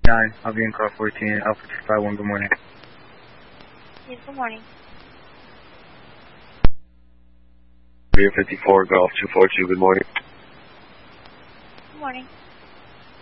9, I'll be in car 14, Alpha 251, good morning. Yes, good morning. Rear 54, Golf 242, good morning. Good morning.